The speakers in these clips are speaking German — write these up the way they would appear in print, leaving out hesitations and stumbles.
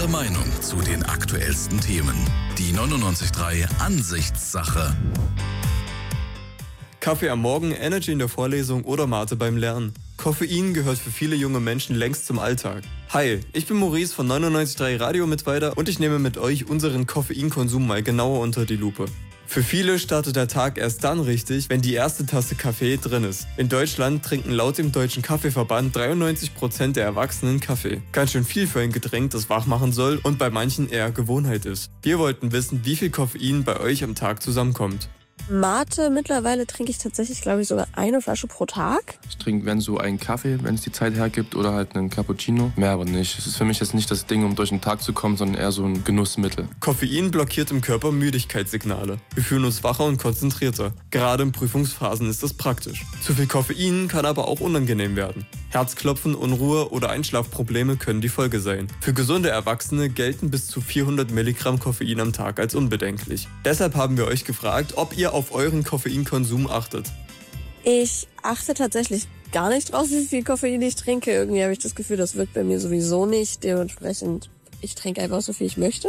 Eure Meinung zu den aktuellsten Themen. Die 99.3 Ansichtssache. Kaffee am Morgen, Energy in der Vorlesung oder Mate beim Lernen. Koffein gehört für viele junge Menschen längst zum Alltag. Hi, ich bin Maurice von 99.3 Radio Mittweida und ich nehme mit euch unseren Koffeinkonsum mal genauer unter die Lupe. Für viele startet der Tag erst dann richtig, wenn die erste Tasse Kaffee drin ist. In Deutschland trinken laut dem Deutschen Kaffeeverband 93% der Erwachsenen Kaffee. Ganz schön viel für ein Getränk, das wach machen soll und bei manchen eher Gewohnheit ist. Wir wollten wissen, wie viel Koffein bei euch am Tag zusammenkommt. Mate, mittlerweile trinke ich tatsächlich, glaube ich, sogar eine Flasche pro Tag. Ich trinke, wenn so einen Kaffee, wenn es die Zeit hergibt, oder halt einen Cappuccino. Mehr aber nicht. Es ist für mich jetzt nicht das Ding, um durch den Tag zu kommen, sondern eher so ein Genussmittel. Koffein blockiert im Körper Müdigkeitssignale. Wir fühlen uns wacher und konzentrierter. Gerade in Prüfungsphasen ist das praktisch. Zu viel Koffein kann aber auch unangenehm werden. Herzklopfen, Unruhe oder Einschlafprobleme können die Folge sein. Für gesunde Erwachsene gelten bis zu 400 Milligramm Koffein am Tag als unbedenklich. Deshalb haben wir euch gefragt, ob ihr auf euren Koffeinkonsum achtet. Ich achte tatsächlich gar nicht drauf, wie viel Koffein ich trinke. Irgendwie habe ich das Gefühl, das wirkt bei mir sowieso nicht. Dementsprechend, ich trinke einfach so viel ich möchte.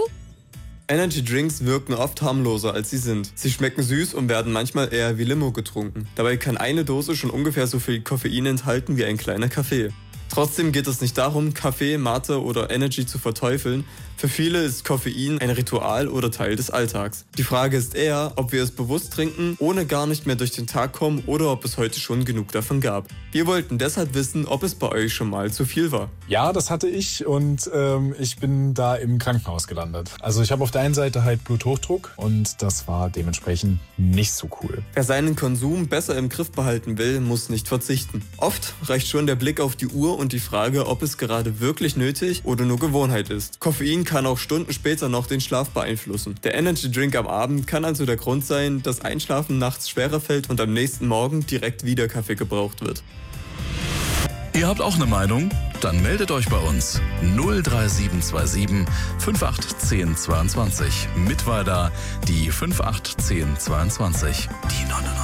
Energy Drinks wirken oft harmloser, als sie sind. Sie schmecken süß und werden manchmal eher wie Limo getrunken. Dabei kann eine Dose schon ungefähr so viel Koffein enthalten wie ein kleiner Kaffee. Trotzdem geht es nicht darum, Kaffee, Mate oder Energy zu verteufeln. Für viele ist Koffein ein Ritual oder Teil des Alltags. Die Frage ist eher, ob wir es bewusst trinken, ohne gar nicht mehr durch den Tag kommen oder ob es heute schon genug davon gab. Wir wollten deshalb wissen, ob es bei euch schon mal zu viel war. Ja, das hatte ich und ich bin da im Krankenhaus gelandet. Also ich habe auf der einen Seite halt Bluthochdruck und das war dementsprechend nicht so cool. Wer seinen Konsum besser im Griff behalten will, muss nicht verzichten. Oft reicht schon der Blick auf die Uhr und die Frage, ob es gerade wirklich nötig oder nur Gewohnheit ist. Koffein kann auch Stunden später noch den Schlaf beeinflussen. Der Energy Drink am Abend kann also der Grund sein, dass Einschlafen nachts schwerer fällt und am nächsten Morgen direkt wieder Kaffee gebraucht wird. Ihr habt auch eine Meinung? Dann meldet euch bei uns. 03727 581022. Mittweida die 581022. Die 99.